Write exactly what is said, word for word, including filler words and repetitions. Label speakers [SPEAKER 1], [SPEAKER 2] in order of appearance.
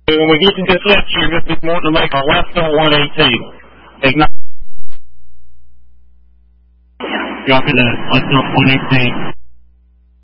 [SPEAKER 1] When we get to this left here, just be more to make our left on one eighteen. Ignite. Drop it at left on one eighteen.